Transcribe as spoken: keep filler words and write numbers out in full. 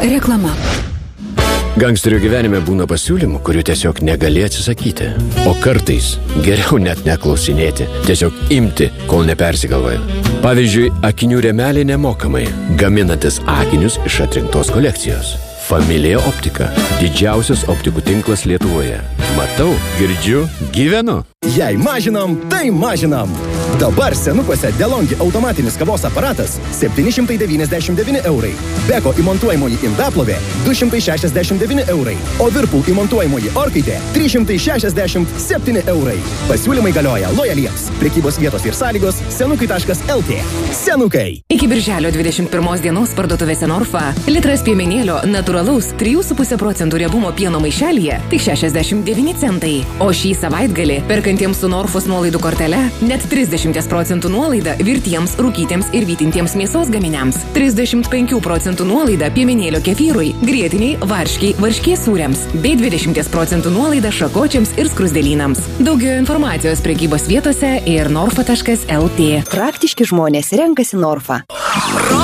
Reklama. Gangsterių gyvenime būna pasiūlymų, kurių tiesiog negali atsisakyti. O kartais geriau net neklausinėti, tiesiog imti, kol nepersigalvoja. Pavyzdžiui, akinių rėmeliai nemokamai, gaminantis akinius iš atrinktos kolekcijos. Familija Optika – didžiausias optikų tinklas Lietuvoje. Matau, girdžiu, gyvenu. Jei mažinam, tai mažinam. Dabar senukuose DeLonghi automatinis kavos aparatas septyni šimtai devyniasdešimt devyni eurai. Beko įmontuojamoji indaplovė du šimtai šešiasdešimt devyni eurai. O Whirlpool įmontuojamoji orkaitė trys šimtai šešiasdešimt septyni eurai. Pasiūlymai galioja lojaliems. Prekybos vietos ir sąlygos senukai taškas lt. Senukai. Iki birželio dvidešimt pirmos dienos parduotuvėse Norfa litras piemenėlio natūralaus trijų su puse procentų riebumo pieno maišelyje tik šešiasdešimt devyni centai. O šį savaitgalį perkantiems su Norfos nuolaidų kortele net trisdešimt procentų nuolaida virtiems, rūkytiems ir vytintiems mėsos gaminiams. trisdešimt penkių procentų nuolaida piemenėlio kefyrui, grietiniai, varškiai, varškės sūriams bei dvidešimt procentų nuolaida šakočiams ir skrusdelynams. Daugiau informacijos prekybos vietose ir norfa taškas lt. Praktiški žmonės renkasi Norfa.